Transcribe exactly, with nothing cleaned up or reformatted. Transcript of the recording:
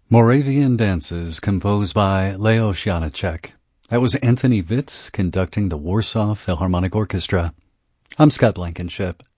Moravian Dances, composed by Leos Janáček. That was Anthony Vitt conducting the Warsaw Philharmonic Orchestra. I'm Scott Blankenship.